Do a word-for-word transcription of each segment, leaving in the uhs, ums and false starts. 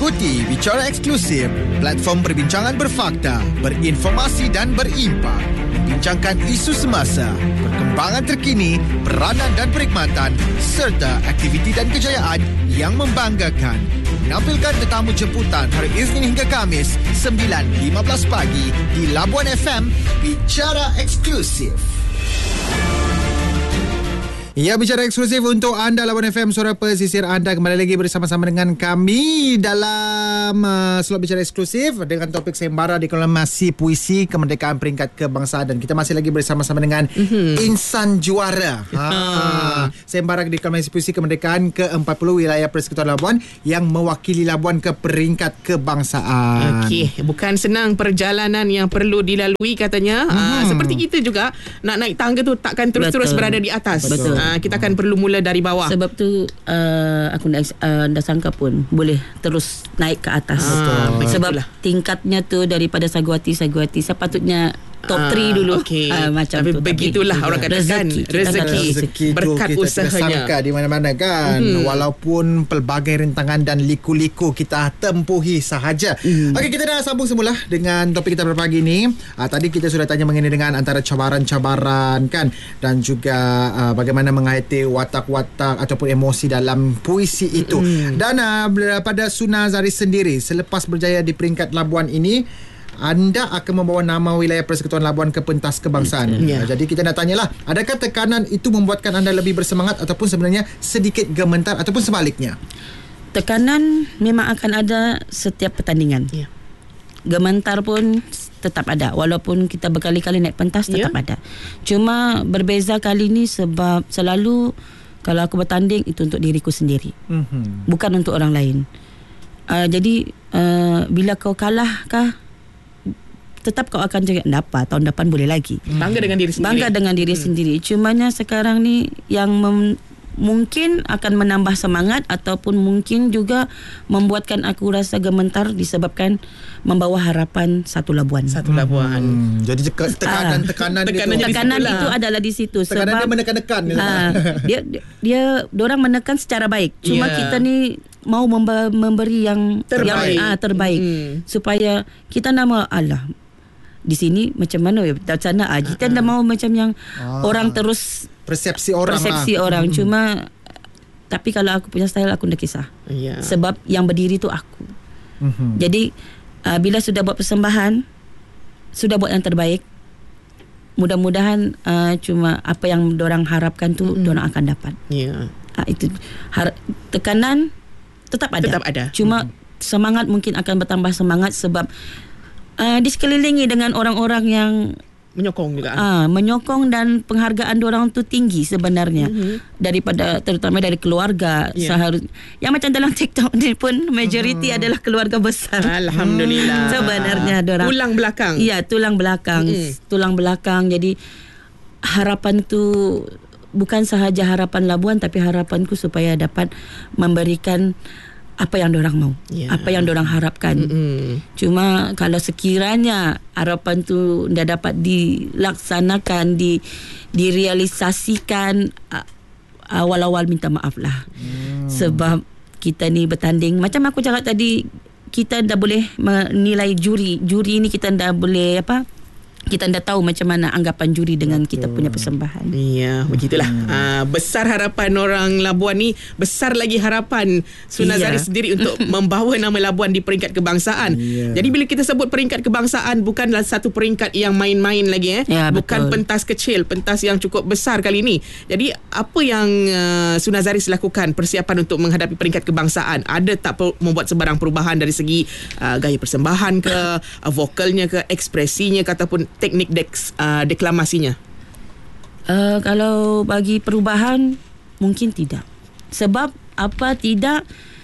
Ikuti Bicara Eksklusif, platform perbincangan berfakta, berinformasi dan berimpak. Membincangkan isu semasa, perkembangan terkini, peranan dan perkhidmatan serta aktiviti dan kejayaan yang membanggakan. Menampilkan tetamu jemputan hari Isnin hingga Khamis sembilan lima belas pagi di Labuan F M. Bicara Eksklusif. Ya, Bicara Eksklusif untuk anda Labuan F M, suara pesisir anda. Kembali lagi bersama-sama dengan kami dalam uh, slot Bicara Eksklusif dengan topik sembara deklamasi puisi kemerdekaan peringkat kebangsaan. Dan kita masih lagi bersama-sama dengan mm-hmm. Insan Juara ha, sembara deklamasi puisi kemerdekaan ke empat puluh wilayah Persekutuan Labuan yang mewakili Labuan ke peringkat kebangsaan. Okey, bukan senang perjalanan yang perlu dilalui katanya. Mm-hmm. Uh, seperti kita juga nak naik tangga tu takkan terus-terus berada di atas. Betul. Uh, kita akan perlu mula dari bawah. Sebab tu uh, aku dah, uh, dah sangka pun boleh terus naik ke atas. Ah, sebab begitulah. Tingkatnya tu daripada saguati-saguati sepatutnya top Ah, tiga dulu. okay. uh, Macam Tapi tu. begitulah Tapi, orang katakan rezeki, rezeki, rezeki berkat kita usahanya. sangka di mana-mana kan. Hmm. Walaupun pelbagai rintangan dan liku-liku kita tempuhi sahaja. Hmm. Okey, kita dah sambung semula dengan topik kita pada pagi ni. Uh, tadi kita sudah tanya mengenai dengan antara cabaran-cabaran kan, dan juga uh, bagaimana mengaiti watak-watak ataupun emosi dalam puisi itu. Hmm. Dan uh, pada Suna Zaris sendiri, selepas berjaya di peringkat Labuan ini, anda akan membawa nama wilayah Persekutuan Labuan ke pentas kebangsaan. Yeah. Jadi kita nak tanyalah, adakah tekanan itu membuatkan anda lebih bersemangat ataupun sebenarnya sedikit gemetar ataupun sebaliknya? Tekanan memang akan ada setiap pertandingan. Yeah. Gementar pun tetap ada. Walaupun kita berkali-kali naik pentas, tetap yeah. ada. Cuma berbeza kali ni sebab selalu kalau aku bertanding itu untuk diriku sendiri. Mm-hmm. Bukan untuk orang lain. Uh, jadi uh, bila kau kalah kah, tetap kau akan cakap dapat, tahun depan boleh lagi. Bangga dengan diri sendiri. Bangga dengan diri hmm. sendiri. Cumanya sekarang ni yang mem, mungkin akan menambah semangat ataupun mungkin juga membuatkan aku rasa gemetar disebabkan membawa harapan satu Labuan. Satu Labuan. Hmm, jadi tekanan-tekanan ah, itu, tekanan itu adalah di situ. Tekanan sebab dia menekan-nekan. ah, dia dia diorang menekan secara baik. Cuma yeah. kita ni mau memba, memberi yang terbaik, yang, ah, terbaik hmm. supaya kita nama Allah. Di sini macam mana ya? Macam mana ah, kita dah mau macam yang ah. orang terus persepsi orang persepsi lah. orang. Hmm. Cuma tapi kalau aku punya style, aku tak kisah. Yeah. Sebab yang berdiri tu aku. Mm-hmm. Jadi uh, bila sudah buat persembahan, sudah buat yang terbaik, mudah-mudahan uh, cuma apa yang dorang harapkan tu mm-hmm. dorang akan dapat. Yeah. Uh, itu har- tekanan tetap ada. Tetap ada. Cuma mm-hmm. semangat mungkin akan bertambah semangat sebab uh, disekelilingi dengan orang-orang yang menyokong juga. Ah, menyokong dan penghargaan diorang tu tinggi sebenarnya. Mm-hmm. Daripada terutama dari keluarga. Yeah. Seharus yang macam dalam TikTok ni pun majoriti mm-hmm. adalah keluarga besar. Alhamdulillah. Sebenarnya diorang tulang belakang. Ya, tulang belakang. Mm-hmm. Tulang belakang. Jadi harapan tu bukan sahaja harapan Labuan, tapi harapanku supaya dapat memberikan apa yang dorang mau, yeah. apa yang dorang harapkan. Mm-hmm. Cuma kalau sekiranya harapan tu dah dapat dilaksanakan, di direalisasikan, awal-awal minta maaf lah. Mm. Sebab kita ni bertanding, macam aku cakap tadi, kita dah boleh menilai juri. Juri ni kita dah boleh apa? Kita dah tahu macam mana anggapan juri dengan Betul. Kita punya persembahan. Ya, begitulah. Hmm. Uh, besar harapan orang Labuan ni, besar lagi harapan Suna yeah. Zaris sendiri untuk membawa nama Labuan di peringkat kebangsaan. Yeah. Jadi bila kita sebut peringkat kebangsaan, bukanlah satu peringkat yang main-main lagi. Eh. Ya, bukan betul. pentas kecil, pentas yang cukup besar kali ini. Jadi apa yang uh, Suna Zaris lakukan persiapan untuk menghadapi peringkat kebangsaan? Ada tak per- membuat sebarang perubahan dari segi uh, gaya persembahan ke, uh, vokalnya ke, ekspresinya ke, ataupun teknik deks, uh, deklamasinya? Uh, kalau bagi perubahan, mungkin tidak. Sebab apa tidak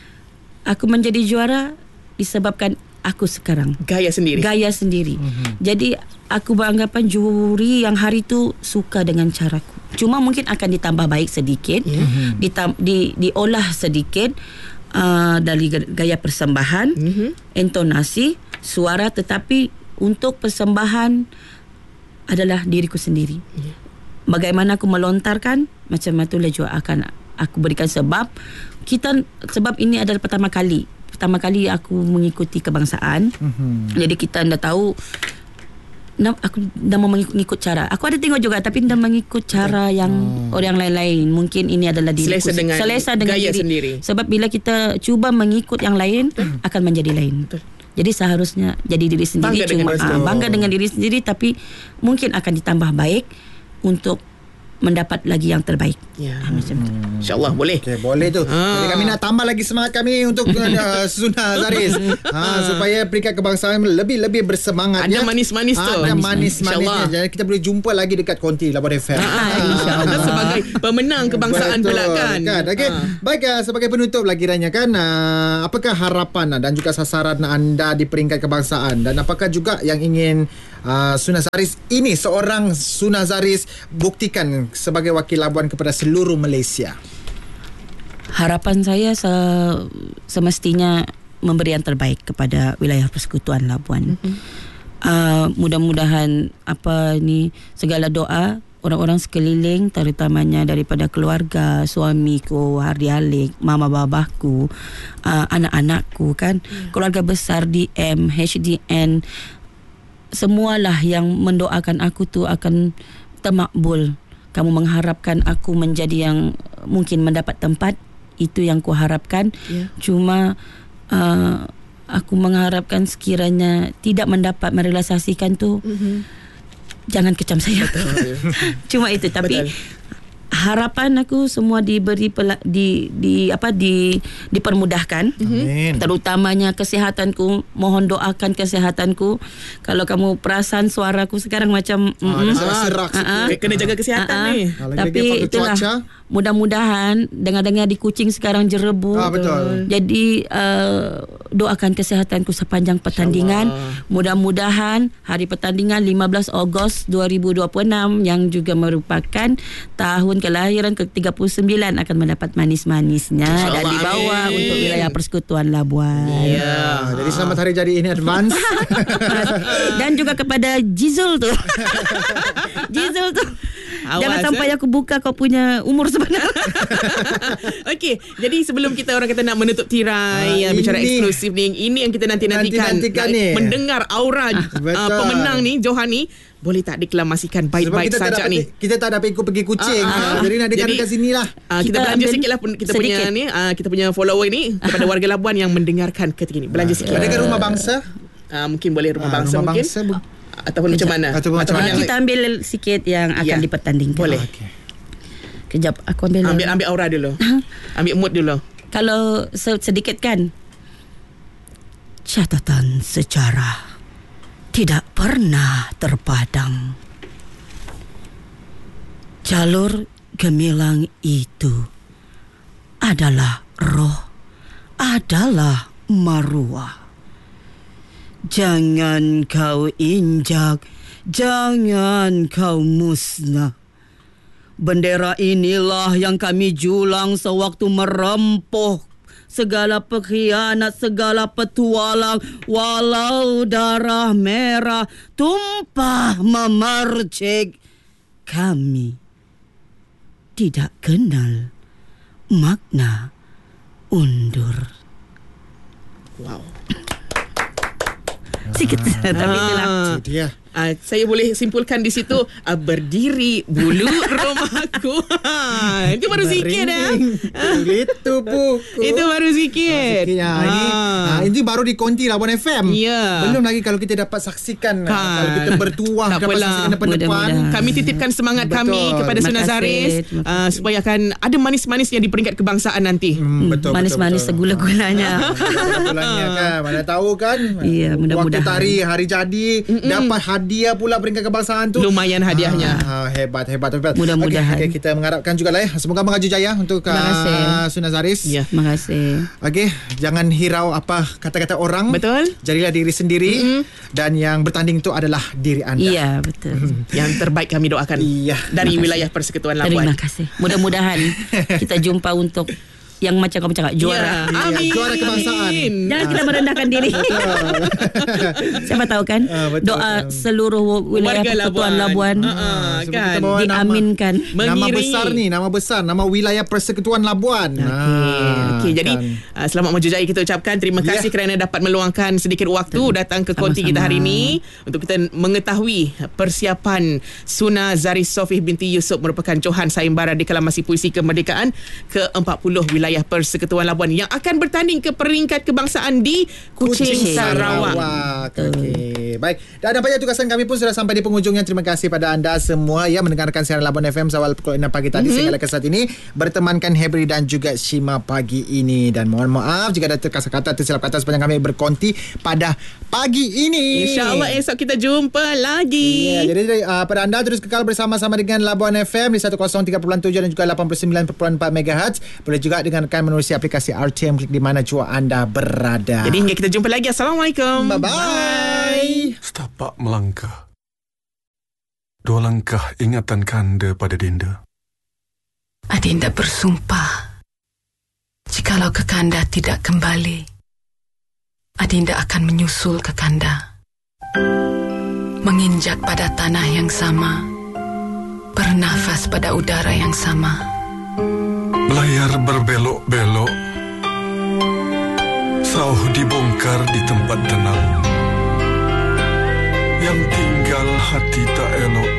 aku menjadi juara disebabkan aku sekarang. Gaya sendiri. Gaya sendiri. Mm-hmm. Jadi aku beranggapan juri yang hari tu suka dengan caraku. Cuma mungkin akan ditambah baik sedikit, mm-hmm. ditam- di, diolah sedikit uh, dari gaya persembahan, mm-hmm. intonasi, suara, tetapi untuk persembahan adalah diriku sendiri. Yeah. Bagaimana aku melontarkan, macam itulah juga akan aku berikan sebab kita sebab ini adalah pertama kali pertama kali aku mengikuti kebangsaan. Mm-hmm. Jadi kita dah tahu, Nah, aku dah mau mengikut cara. Aku ada tengok juga, tapi dah mengikut cara yang hmm. orang lain-lain. Mungkin ini adalah diriku, selesa dengan, selesa dengan gaya diri sendiri. Sebab bila kita cuba mengikut yang lain, Betul. akan menjadi lain. Betul. Jadi seharusnya jadi diri sendiri, bangga cuma dengan aa, bangga dengan diri sendiri, tapi mungkin akan ditambah baik untuk mendapat lagi yang terbaik. Ya. Ha, macam tu. Hmm. InsyaAllah boleh. Okay, boleh tu. Ha. Jadi kami nak tambah lagi semangat kami untuk uh, Sunah Zaris. Ha, supaya peringkat kebangsaan lebih-lebih bersemangat. Ada ya. manis-manis tu. Ada manis-manisnya. Jadi kita boleh jumpa lagi dekat Konti Labuan F M. Ha, InsyaAllah. Sebagai pemenang kebangsaan Betul, pula kan. kan? Okay. Ha. Baik, uh, sebagai penutup lagi Rania kan, uh, apakah harapan uh, dan juga sasaran anda di peringkat kebangsaan, dan apakah juga yang ingin uh, Sunah Zaris ini, seorang Sunah Zaris, buktikan sebagai wakil Labuan kepada seluruh Malaysia? Harapan saya se- semestinya memberi yang terbaik kepada wilayah Persekutuan Labuan. Mm-hmm. Uh, mudah-mudahan apa ni, segala doa orang-orang sekeliling, terutamanya daripada keluarga, suamiku, Hardialik, mama babaku, uh, anak-anakku kan, yeah. keluarga besar D M, H D N, semualah yang mendoakan aku tu akan termakbul. Kamu mengharapkan aku menjadi yang mungkin mendapat tempat, itu yang ku harapkan. Yeah. Cuma uh, aku mengharapkan sekiranya tidak mendapat merealisasikan tu, mm-hmm. jangan kecam saya. Cuma itu. Tapi Betul. harapan aku semua diberi pela, di di apa di dipermudahkan. Amin. Terutamanya kesihatanku, mohon doakan kesihatanku. Kalau kamu perasan suaraku sekarang macam ah, mm, serak ah, sikit. Kena jaga kesihatan ah, ni. Ah, tapi itulah cuaca. Mudah-mudahan dengar-dengar di Kuching sekarang jerebu. Ah, betul. Jadi uh, doakan kesihatanku sepanjang pertandingan. Mudah-mudahan hari pertandingan lima belas Ogos dua ribu dua puluh enam yang juga merupakan tahun kelahiran ke tiga puluh sembilan akan mendapat manis-manisnya dan dibawa untuk wilayah Persekutuan Labuan. Ya, yeah. Jadi selamat hari jadi ini advance. Dan juga kepada Jizul tu. Jizul tu. Awas, jangan sampai eh? aku buka kau punya umur sebenar. Okey, jadi sebelum kita orang kata nak menutup tirai uh, bicara eksklusif ni, ini yang kita nanti-nantikan, nanti-nantikan ni. Mendengar aura uh, pemenang ni, Johan ni. Boleh tak deklamasikan baik-baik saja ni? Kita tak dapat ikut pergi Kuching. Uh, uh, jadi nak dengar dekat sini lah. Uh, kita, kita belanja sikit lah kita sedikit. punya ni, uh, kita punya follower ni kepada warga Labuan yang mendengarkan ketika ni. Belanja uh, sikit. Adakah Rumah Bangsa? Uh, mungkin boleh Rumah uh, Bangsa rumah mungkin. Bangsa bu- Ataupun macam mana? Ataupun macam mana? Kita ambil sikit yang akan yeah. dipertandingkan. Boleh. Okay. Kejap, aku ambil. Ambil ambil aura dulu. Ambil mood dulu. Kalau sedikit kan. Catatan sejarah tidak pernah terpadam. Jalur gemilang itu adalah roh, adalah maruah. Jangan kau injak, jangan kau musnah. Bendera inilah yang kami julang sewaktu merempuh segala pengkhianat, segala petualang. Walau darah merah tumpah memercik, kami tidak kenal makna undur. Wow. Sikit ah, tapi itulah. Dia. Uh, saya boleh simpulkan di situ uh, berdiri bulu rumahku. Itu baru sikit dah. Itu buku. Itu baru sikit. Ya, ah. Ini ah, ini baru di Konti Labuan F M. Ya. Belum lagi kalau kita dapat saksikan kan. Kalau kita bertuah tak dapat apalah. saksikan depan-depan. Kami titipkan semangat betul. Kami kepada Sunah Zaris uh, supaya akan ada manis-manisnya di peringkat kebangsaan nanti. Hmm, betul, manis-manis betul, betul. segula-gulanya. Segula-gulanya kan. Mana tahu kan. Iya, mudah-mudahan. Waktu tari hari jadi Mm-mm. dapat hadiah pula peringkat kebangsaan tu. Lumayan hadiahnya. Ah, hebat, hebat, hebat. Mudah-mudahan. Okay, okay, kita mengharapkan juga lah ya. Semoga mengaju jaya untuk uh, Sunah Zaris. Ya. Terima kasih. Okey, jangan hirau apa kata-kata orang. Betul. Jadilah diri sendiri. Mm-hmm. Dan yang bertanding itu adalah diri anda. Iya, betul. Yang terbaik kami doakan. Iya. Dari wilayah Persekutuan Labuan. Terima kasih. Mudah-mudahan kita jumpa untuk yang macam kamu cakap juara. Ya, amin. Ya, juara kebangsaan. Jangan kita merendahkan diri. Siapa tahu kan? Ah, betul, doa betul. seluruh wilayah Warga Persekutuan Labuan, Labuan. Ha, Ah, sebab kan? kita bawa nama- diaminkan. Nama Mengiringi. besar ni, nama besar, nama wilayah Persekutuan Labuan. Okey, Ah, okay, jadi kan. uh, selamat maju jaya kita ucapkan. Terima Ya. kasih kerana dapat meluangkan sedikit waktu datang ke konti kita hari ini untuk kita mengetahui persiapan Suna Zari Sofih binti Yusof merupakan Johan Sayembara Deklamasi Puisi Kemerdekaan ke empat puluh wilayah Persekutuan Labuan yang akan bertanding ke peringkat kebangsaan di Kuching, Kuching, Sarawak. Sarawak. Okey. Baik. Dan nampaknya tugasan kami pun sudah sampai di penghujungnya. Terima kasih pada anda semua yang mendengarkan siaran Labuan F M awal pukul enam pagi tadi mm-hmm. sehingga ke saat ini bertemankan Hebri dan juga Shima pagi ini. Dan mohon maaf jika ada terkasar kata tersilap kata sepanjang kami berkonti pada pagi ini. InsyaAllah esok kita jumpa lagi. Ya, jadi uh, pada anda terus kekal bersama-sama dengan Labuan F M di seratus tiga perpuluhan tujuh dan juga lapan puluh sembilan perpuluhan empat megahertz. Boleh juga dengarkan menerusi aplikasi R T M Klik di mana jua anda berada. Jadi hingga kita jumpa lagi. Assalamualaikum. Bye-bye. Setapak melangkah. Dua langkah ingatan kanda pada Dinda. Adinda bersumpah, jikalau Kekanda tidak kembali, Adinda akan menyusul Kekanda, menginjak pada tanah yang sama, bernafas pada udara yang sama. Belayar berbelok-belok, sauh dibongkar di tempat tenang. Yang tinggal hati tak elok,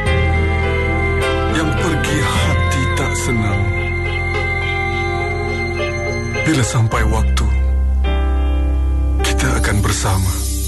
yang pergi hati tak senang. Bila sampai waktu, kita akan bersama.